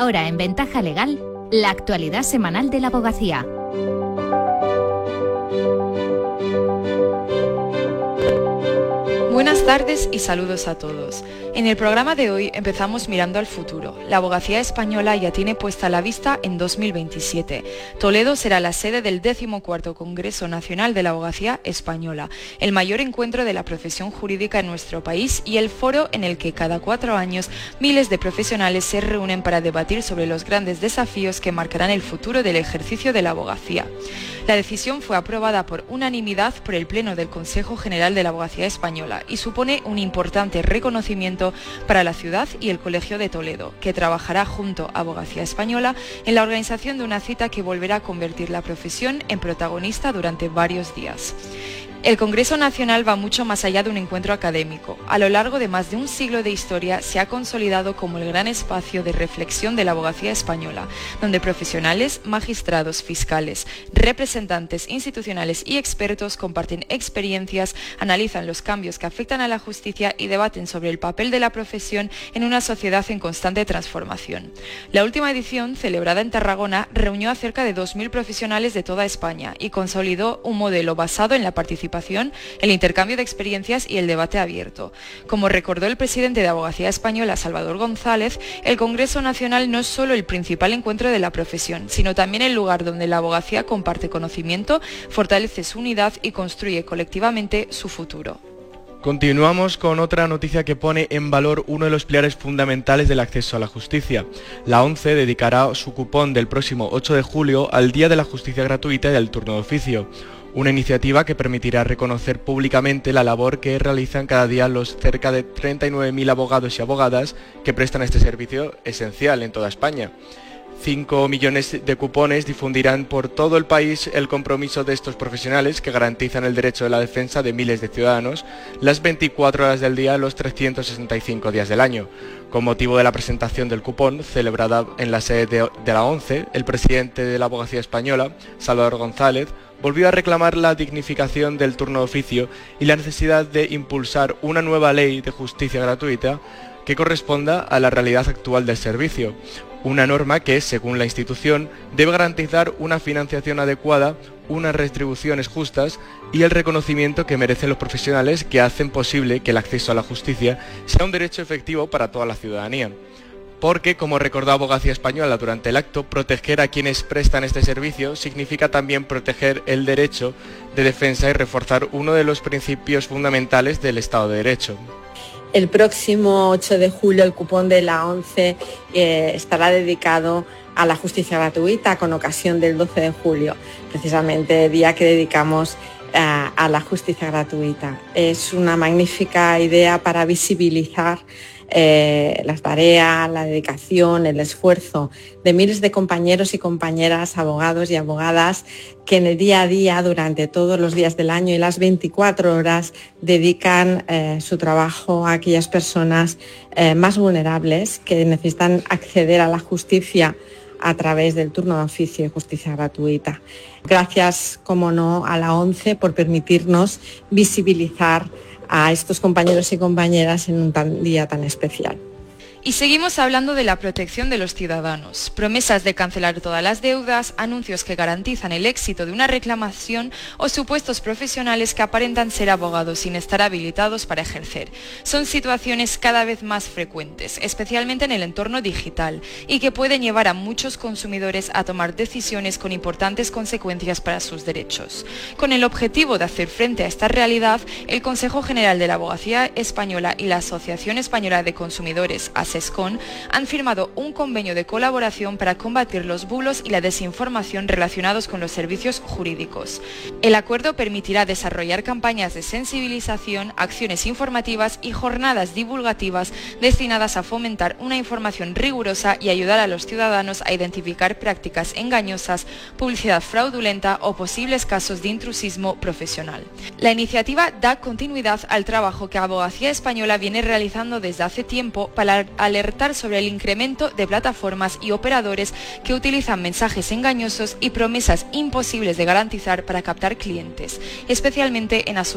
Ahora en Ventaja Legal, la actualidad semanal de la abogacía. Buenas tardes y saludos a todos. En el programa de hoy empezamos mirando al futuro. La abogacía española ya tiene puesta la vista en 2027. Toledo será la sede del 14º Congreso Nacional de la Abogacía Española, el mayor encuentro de la profesión jurídica en nuestro país y el foro en el que cada 4 años miles de profesionales se reúnen para debatir sobre los grandes desafíos que marcarán el futuro del ejercicio de la abogacía. La decisión fue aprobada por unanimidad por el Pleno del Consejo General de la Abogacía Española y supone un importante reconocimiento para la ciudad y el Colegio de Toledo, que trabajará junto a Abogacía Española en la organización de una cita que volverá a convertir la profesión en protagonista durante varios días. El Congreso Nacional va mucho más allá de un encuentro académico. A lo largo de más de un siglo de historia se ha consolidado como el gran espacio de reflexión de la abogacía española, donde profesionales, magistrados, fiscales, representantes institucionales y expertos comparten experiencias, analizan los cambios que afectan a la justicia y debaten sobre el papel de la profesión en una sociedad en constante transformación. La última edición, celebrada en Tarragona, reunió a cerca de 2.000 profesionales de toda España y consolidó un modelo basado en la participación, el intercambio de experiencias y el debate abierto. Como recordó el presidente de Abogacía Española, Salvador González, el Congreso Nacional no es solo el principal encuentro de la profesión, sino también el lugar donde la abogacía comparte conocimiento, fortalece su unidad y construye colectivamente su futuro. Continuamos con otra noticia que pone en valor uno de los pilares fundamentales del acceso a la justicia. La ONCE dedicará su cupón del próximo 8 de julio al Día de la Justicia Gratuita y del Turno de Oficio, una iniciativa que permitirá reconocer públicamente la labor que realizan cada día los cerca de 39.000 abogados y abogadas que prestan este servicio esencial en toda España. 5 millones de cupones difundirán por todo el país el compromiso de estos profesionales que garantizan el derecho de la defensa de miles de ciudadanos las 24 horas del día, los 365 días del año. Con motivo de la presentación del cupón, celebrada en la sede de la ONCE, el presidente de la Abogacía Española, Salvador González, volvió a reclamar la dignificación del turno de oficio y la necesidad de impulsar una nueva ley de justicia gratuita que corresponda a la realidad actual del servicio. Una norma que, según la institución, debe garantizar una financiación adecuada, unas retribuciones justas y el reconocimiento que merecen los profesionales que hacen posible que el acceso a la justicia sea un derecho efectivo para toda la ciudadanía. Porque, como recordó Abogacía Española durante el acto, proteger a quienes prestan este servicio significa también proteger el derecho de defensa y reforzar uno de los principios fundamentales del Estado de Derecho. El próximo 8 de julio el cupón de la ONCE estará dedicado a la justicia gratuita con ocasión del 12 de julio, precisamente día que dedicamos a la justicia gratuita. Es una magnífica idea para visibilizar las tareas, la dedicación, el esfuerzo de miles de compañeros y compañeras, abogados y abogadas que en el día a día, durante todos los días del año y las 24 horas, dedican su trabajo a aquellas personas más vulnerables que necesitan acceder a la justicia a través del turno de oficio y justicia gratuita. Gracias, como no, a la ONCE por permitirnos visibilizar a estos compañeros y compañeras en un día tan especial. Y seguimos hablando de la protección de los ciudadanos. Promesas de cancelar todas las deudas, anuncios que garantizan el éxito de una reclamación o supuestos profesionales que aparentan ser abogados sin estar habilitados para ejercer. Son situaciones cada vez más frecuentes, especialmente en el entorno digital, y que pueden llevar a muchos consumidores a tomar decisiones con importantes consecuencias para sus derechos. Con el objetivo de hacer frente a esta realidad, el Consejo General de la Abogacía Española y la Asociación Española de Consumidores, ASESCON, han firmado un convenio de colaboración para combatir los bulos y la desinformación relacionados con los servicios jurídicos. El acuerdo permitirá desarrollar campañas de sensibilización, acciones informativas y jornadas divulgativas destinadas a fomentar una información rigurosa y ayudar a los ciudadanos a identificar prácticas engañosas, publicidad fraudulenta o posibles casos de intrusismo profesional. La iniciativa da continuidad al trabajo que Abogacía Española viene realizando desde hace tiempo para alertar sobre el incremento de plataformas y operadores que utilizan mensajes engañosos y promesas imposibles de garantizar para captar clientes, especialmente en asuntos